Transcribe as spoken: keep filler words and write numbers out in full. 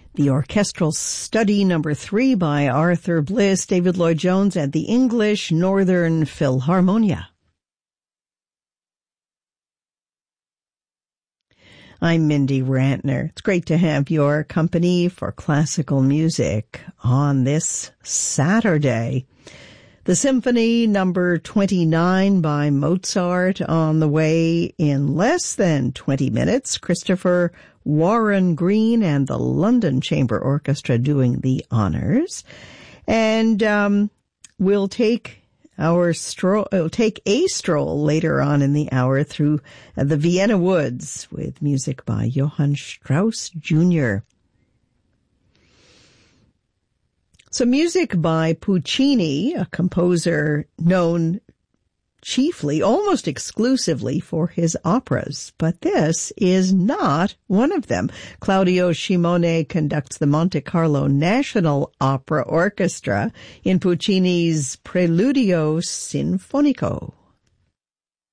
The Orchestral Study Number Three by Arthur Bliss, David Lloyd Jones, and the English Northern Philharmonia. I'm Mindy Rantner. It's great to have your company for classical music on this Saturday. The Symphony Number twenty-nine by Mozart on the way in less than twenty minutes. Christopher Warren Green and the London Chamber Orchestra doing the honors. And um, we'll take our stroll, we'll take a stroll later on in the hour through uh, the Vienna Woods with music by Johann Strauss Junior So music by Puccini, a composer known chiefly, almost exclusively for his operas, but this is not one of them. Claudio Scimone conducts the Monte Carlo National Opera Orchestra in Puccini's Preludio Sinfonico.